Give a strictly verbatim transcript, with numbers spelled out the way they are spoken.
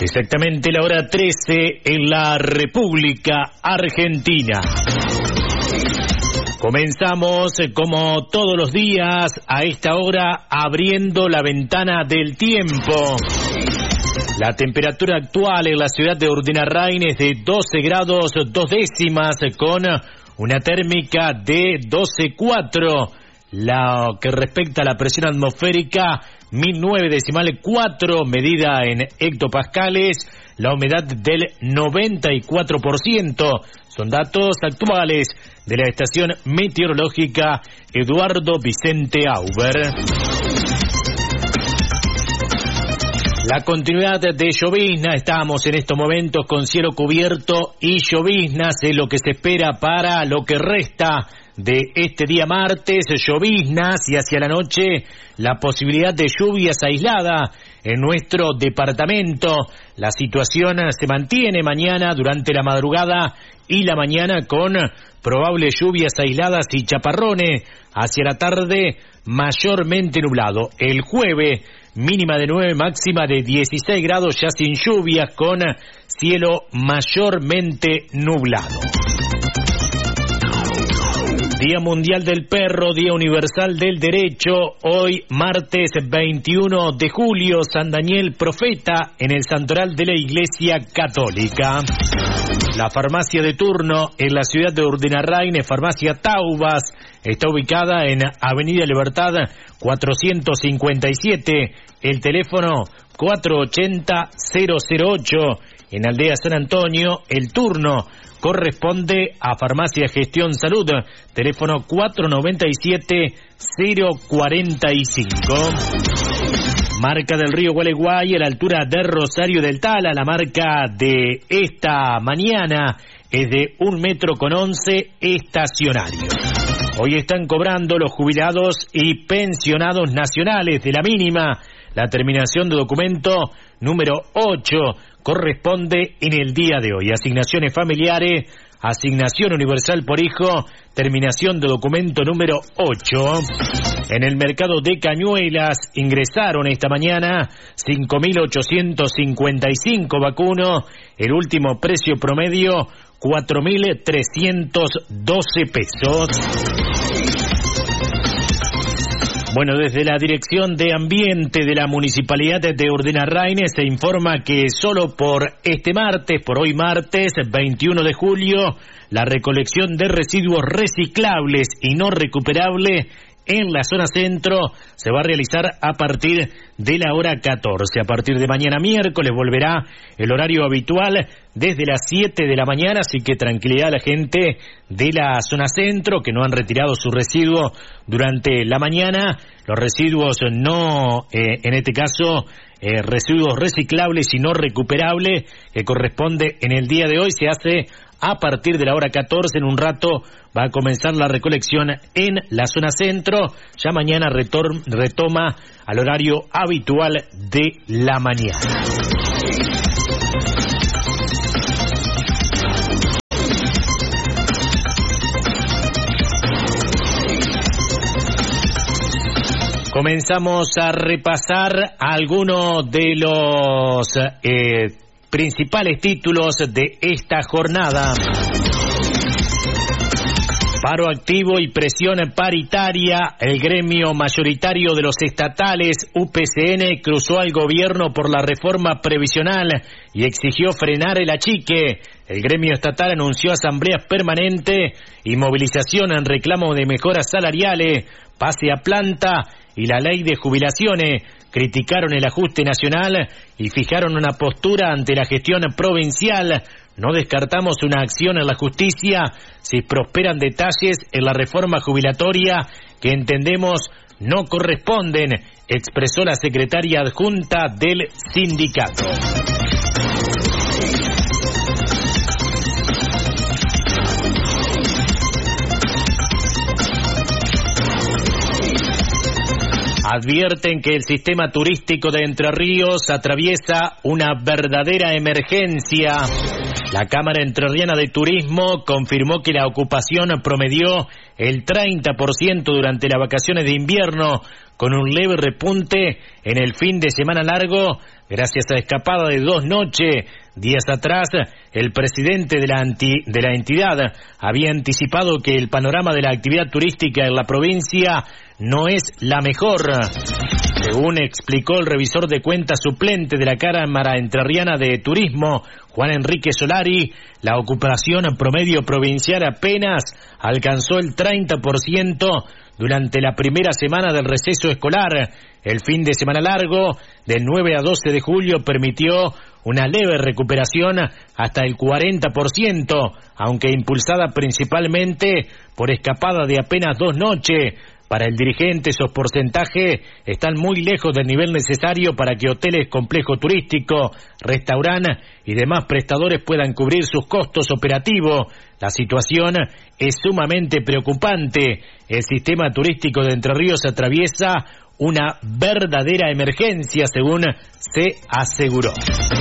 Exactamente la hora trece en la República Argentina. Comenzamos como todos los días a esta hora abriendo la ventana del tiempo. La temperatura actual en la ciudad de Urdenarrain es de doce grados dos décimas con una térmica de doce coma cuatro. Lo que respecta a la presión atmosférica, mil nueve decimal cuatro, medida en hectopascales, la humedad del noventa y cuatro por ciento. Son datos actuales de la estación meteorológica Eduardo Vicente Auber. La continuidad de llovizna, estamos en estos momentos con cielo cubierto y lloviznas, es lo que se espera para lo que resta de este día martes, lloviznas y hacia la noche la posibilidad de lluvias aisladas en nuestro departamento. La situación se mantiene mañana durante la madrugada y la mañana con probables lluvias aisladas y chaparrones. Hacia la tarde mayormente nublado. El jueves mínima de nueve, máxima de dieciséis grados ya sin lluvias con cielo mayormente nublado. Día Mundial del Perro, Día Universal del Derecho, hoy martes veintiuno de julio, San Daniel Profeta en el santoral de la Iglesia Católica. La farmacia de turno en la ciudad de Urdenarrain, Farmacia Taubas, está ubicada en Avenida Libertad cuatrocientos cincuenta y siete, el teléfono cuatro ochenta cero cero ocho. En Aldea San Antonio, el turno corresponde a Farmacia Gestión Salud, teléfono cuatro noventa y siete cero cuarenta y cinco. Marca del río Gualeguay a la altura de Rosario del Tala, la marca de esta mañana es de un metro con once estacionario. Hoy están cobrando los jubilados y pensionados nacionales de la mínima. La terminación de documento número ocho corresponde en el día de hoy. Asignaciones familiares, asignación universal por hijo, terminación de documento número ocho. En el mercado de Cañuelas ingresaron esta mañana cinco mil ochocientos cincuenta y cinco vacunos, el último precio promedio cuatro mil trescientos doce pesos. Bueno, desde la Dirección de Ambiente de la Municipalidad de Urdenarrain se informa que solo por este martes, por hoy martes veintiuno de julio, la recolección de residuos reciclables y no recuperables en la zona centro se va a realizar a partir de la hora catorce. A partir de mañana miércoles volverá el horario habitual desde las siete de la mañana, así que tranquilidad a la gente de la zona centro que no han retirado sus residuos durante la mañana. Los residuos no, eh, en este caso, eh, residuos reciclables y no recuperables, que corresponde en el día de hoy, se hace a partir de la hora catorce. En un rato va a comenzar la recolección en la zona centro. Ya mañana retor- retoma al horario habitual de la mañana. Comenzamos a repasar algunos de los eh, principales títulos de esta jornada. Paro activo y presión paritaria. El gremio mayoritario de los estatales, U P C N, cruzó al gobierno por la reforma previsional y exigió frenar el achique. El gremio estatal anunció asambleas permanentes y movilización en reclamo de mejoras salariales, pase a planta y la ley de jubilaciones. Criticaron el ajuste nacional y fijaron una postura ante la gestión provincial. No descartamos una acción en la justicia si prosperan detalles en la reforma jubilatoria que entendemos no corresponden, expresó la secretaria adjunta del sindicato. Advierten que el sistema turístico de Entre Ríos atraviesa una verdadera emergencia. La Cámara Entrerriana de Turismo confirmó que la ocupación promedió el treinta por ciento durante las vacaciones de invierno, con un leve repunte en el fin de semana largo, gracias a escapada de dos noches. Días atrás, el presidente de la, anti, de la entidad había anticipado que el panorama de la actividad turística en la provincia no es la mejor. Según explicó el revisor de cuentas suplente de la Cámara Entrerriana de Turismo, Juan Enrique Solari, la ocupación promedio provincial apenas alcanzó el treinta por ciento durante la primera semana del receso escolar. El fin de semana largo, del nueve a doce de julio, permitió una leve recuperación hasta el cuarenta por ciento, aunque impulsada principalmente por escapada de apenas dos noches. Para el dirigente, esos porcentajes están muy lejos del nivel necesario para que hoteles, complejo turístico, restaurantes y demás prestadores puedan cubrir sus costos operativos. La situación es sumamente preocupante. El sistema turístico de Entre Ríos atraviesa una verdadera emergencia, según se aseguró.